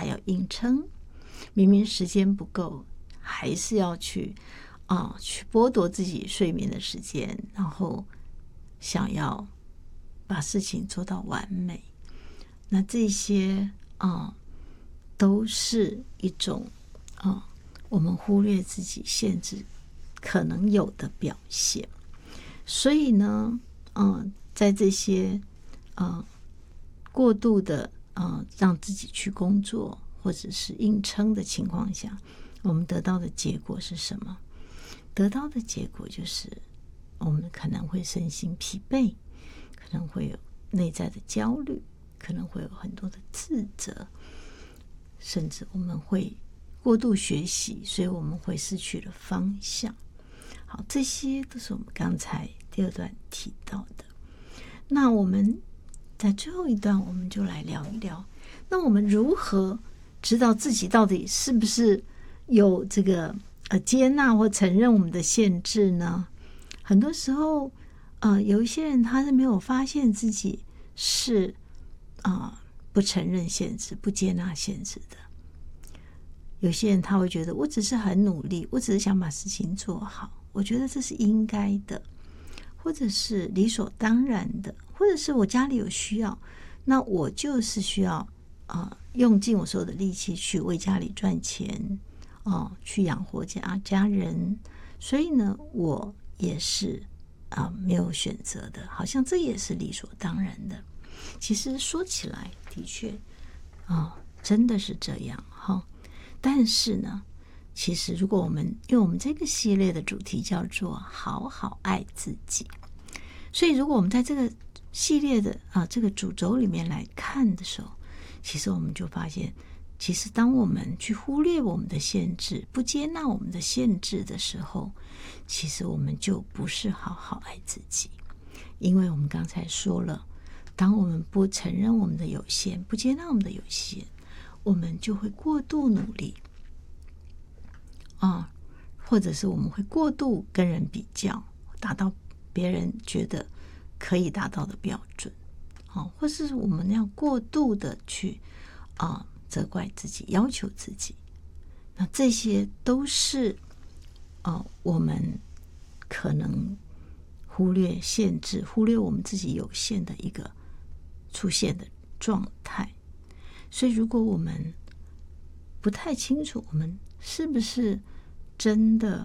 还要硬撑，明明时间不够，还是要去剥夺自己睡眠的时间，然后想要把事情做到完美。那这些都是一种我们忽略自己限制可能有的表现。所以呢在这些过度的让自己去工作或者是硬撑的情况下，我们得到的结果是什么？得到的结果就是我们可能会身心疲惫，可能会有内在的焦虑，可能会有很多的自责，甚至我们会过度学习，所以我们会失去了方向。好，这些都是我们刚才第二段提到的。那我们在最后一段，我们就来聊一聊，那我们如何知道自己到底是不是有这个接纳或承认我们的限制呢？很多时候有一些人他是没有发现自己是不承认限制、不接纳限制的。有些人他会觉得我只是很努力，我只是想把事情做好，我觉得这是应该的，或者是理所当然的，或者是我家里有需要，那我就是需要用尽我所有的力气去为家里赚钱去养活家人，所以呢我也是没有选择的，好像这也是理所当然的。其实说起来的确真的是这样但是呢其实如果因为我们这个系列的主题叫做好好爱自己，所以如果我们在这个系列的这个主轴里面来看的时候，其实我们就发现，其实当我们去忽略我们的限制，不接纳我们的限制的时候，其实我们就不是好好爱自己。因为我们刚才说了，当我们不承认我们的有限，不接纳我们的有限，我们就会过度努力或者是我们会过度跟人比较，达到别人觉得可以达到的标准或是我们要过度的去责怪自己，要求自己。那这些都是我们可能忽略限制，忽略我们自己有限的一个出现的状态。所以如果我们不太清楚我们是不是真的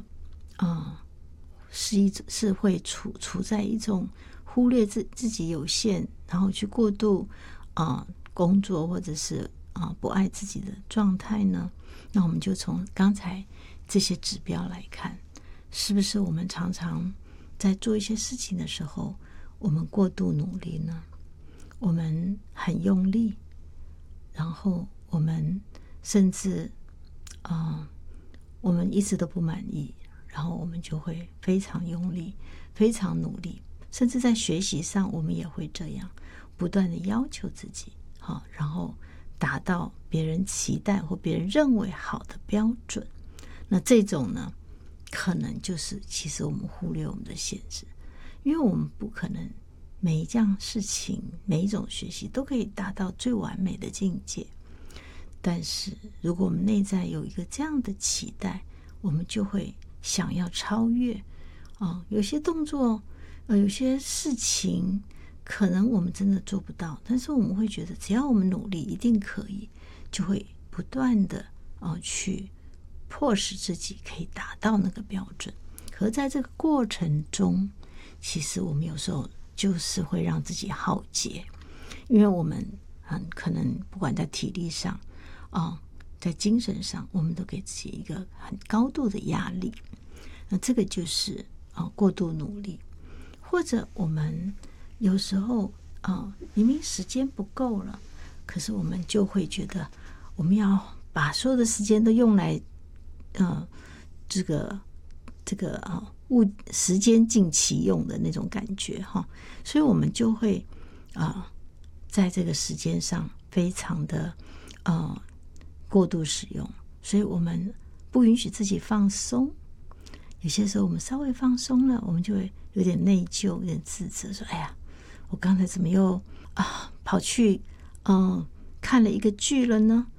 是会处在一种忽略自己有限，然后去过度工作，或者是不爱自己的状态呢？那我们就从刚才这些指标来看，是不是我们常常在做一些事情的时候，我们过度努力呢？我们很用力，然后我们甚至我们一直都不满意，然后我们就会非常用力，非常努力，甚至在学习上我们也会这样，不断的要求自己然后达到别人期待或别人认为好的标准。那这种呢，可能就是其实我们忽略我们的限制，因为我们不可能每一件事情，每一种学习都可以达到最完美的境界。但是如果我们内在有一个这样的期待，我们就会想要超越有些动作有些事情可能我们真的做不到，但是我们会觉得只要我们努力一定可以，就会不断的去迫使自己可以达到那个标准。可是在这个过程中，其实我们有时候就是会让自己耗竭，因为我们可能不管在体力上在精神上，我们都给自己一个很高度的压力。那这个就是过度努力。或者我们有时候明明时间不够了，可是我们就会觉得我们要把所有的时间都用来这个时间尽其用的那种感觉所以我们就会在这个时间上非常的过度使用，所以我们不允许自己放松。有些时候我们稍微放松了，我们就会有点内疚，有点自责，说哎呀，我刚才怎么又跑去看了一个剧了呢？